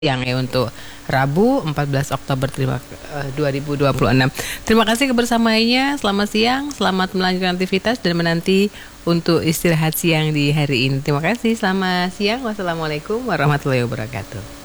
yang untuk Rabu 14 Oktober 2026. Terima kasih kebersamaannya. Selamat siang, selamat melanjutkan aktivitas dan menanti untuk istirahat siang di hari ini. Terima kasih. Selamat siang. Wassalamualaikum warahmatullahi wabarakatuh.